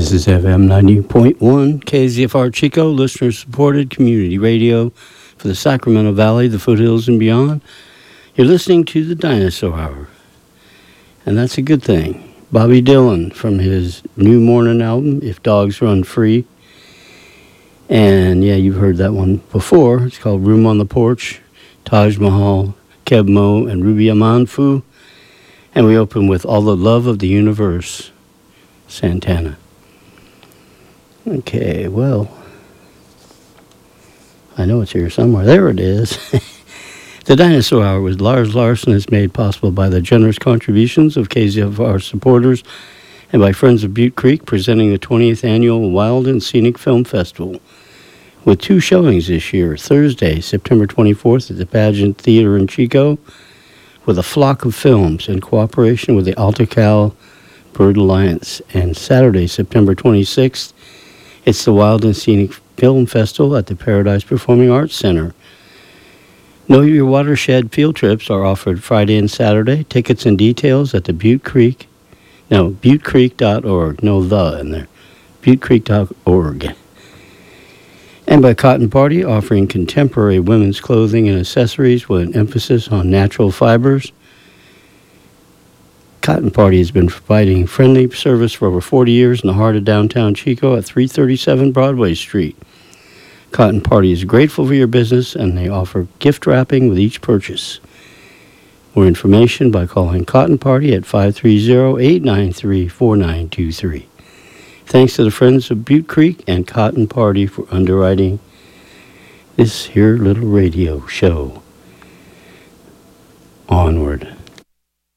This is FM 90.1 KZFR Chico, listener-supported community radio for the Sacramento Valley, the foothills, and beyond. You're listening to the Dinosaur Hour, and that's a good thing. Bobby Dylan from his new morning album, If Dogs Run Free. And yeah, you've heard that one before. It's called Room on the Porch, Taj Mahal, Keb Mo, and Ruby Amanfu. And we open with All the Love of the Universe, Santana. Okay, well, I know it's here somewhere. There it is. The Dinosaur Hour with Lars Larson is made possible by the generous contributions of KZFR supporters and by Friends of Butte Creek, presenting the 20th Annual Wild and Scenic Film Festival, with 2 showings this year. Thursday, September 24th at the Pageant Theater in Chico, with A Flock of Films in cooperation with the Alta Cal Bird Alliance. And Saturday, September 26th, it's the Wild and Scenic Film Festival at the Paradise Performing Arts Center. Know Your Watershed field trips are offered Friday and Saturday. Tickets and details at the buttecreek.org. No the in there. buttecreek.org. And by Cotton Party, offering contemporary women's clothing and accessories with an emphasis on natural fibers. Cotton Party has been providing friendly service for over 40 years in the heart of downtown Chico at 337 Broadway Street. Cotton Party is grateful for your business, and they offer gift wrapping with each purchase. More information by calling Cotton Party at 530-893-4923. Thanks to the Friends of Butte Creek and Cotton Party for underwriting this here little radio show. Onward.